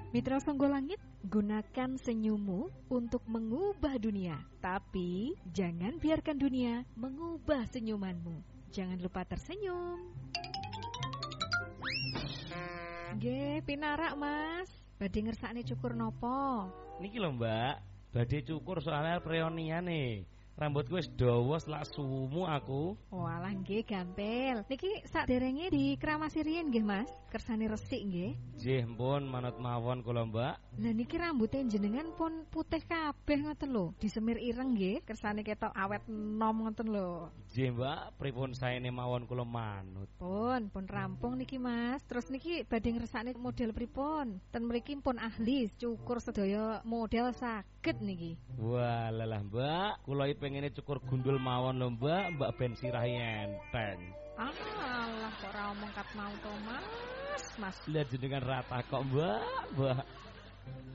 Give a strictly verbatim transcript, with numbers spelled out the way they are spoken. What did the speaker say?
Mitra Songgolangit, gunakan senyummu untuk mengubah dunia. Tapi jangan biarkan dunia mengubah senyumanmu. Jangan lupa tersenyum. Nggih, pinarak Mas. Badhe ngersakne cukur nopo? Niki lho Mbak, badhe cukur soalnya reunian nih. Rambutku wis dawa selak sumu aku. Walah nggih gampil. Niki saderenge dikramasi riyen nggih Mas. Kersane resik nggih. Nggih pun manut mawon kula Mbak. Lah niki rambute jenengan pun putih kabeh ngoten lho. Disemir ireng nggih, kersane ketok awet enom ngoten lho. Nggih Mbak, pripun saene mawon kula manut. Pun, pun rampung niki Mas. Terus niki badhe ngersakne model pripun? Ten mriki pun ahli cukur sedaya model saged niki. Wah, lelah Mbak, kula iki pengene cukur gundul mawon lho Mbak, Mbak ben sirahe enteng. Alah kok ora omong kat mau to Mas, Mas. Lah jenengan rata kok Mbak, Mbak.